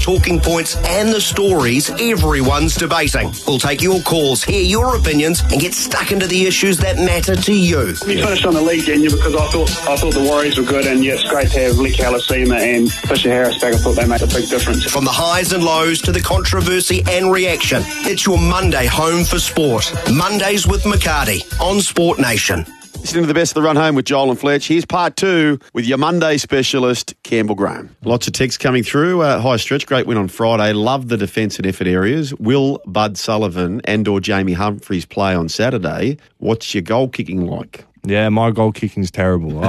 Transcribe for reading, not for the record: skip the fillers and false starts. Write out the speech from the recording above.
talking points and the stories everyone's debating. We'll take your calls, hear your opinions, and get stuck into the issues that matter to you. We finished on the league, didn't you? Because I thought the Warriors were good, and yeah, it's great to have Lee Kalasima and Fisher Harris back. I thought they made a big difference. From the highs and lows to the controversy and reaction, it's your Monday home for sport. Mondays with McCarty on Sport Nation. Listening to the best of the run home with Joel and Fletch. Here's part 2 with your Monday specialist, Campbell Graham. Lots of texts coming through. Hi, Stretch. Great win on Friday. Love the defence and effort areas. Will Bud Sullivan and or Jamie Humphries play on Saturday? What's your goal kicking like? Yeah, my goal kicking's terrible.